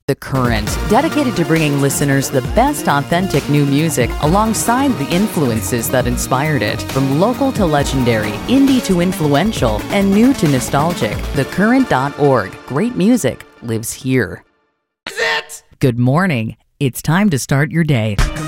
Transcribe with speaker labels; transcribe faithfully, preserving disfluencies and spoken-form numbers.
Speaker 1: The Current, dedicated to bringing listeners the best authentic new music alongside the influences that inspired it. From local to legendary, indie to influential, and new to nostalgic. the current dot org. Great music lives here.
Speaker 2: Is it?
Speaker 1: Good morning. It's time to start your day.